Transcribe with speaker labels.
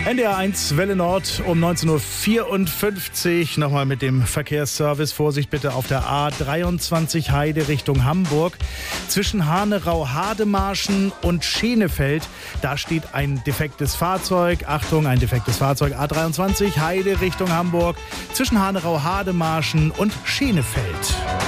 Speaker 1: NDR 1 Welle Nord um 19.54 Uhr. Nochmal mit dem Verkehrsservice. Vorsicht bitte auf der A23 Heide Richtung Hamburg. Zwischen Hanerau-Hademarschen und Schenefeld. Da steht ein defektes Fahrzeug. Achtung, ein defektes Fahrzeug. A23 Heide Richtung Hamburg. Zwischen Hanerau-Hademarschen und Schenefeld.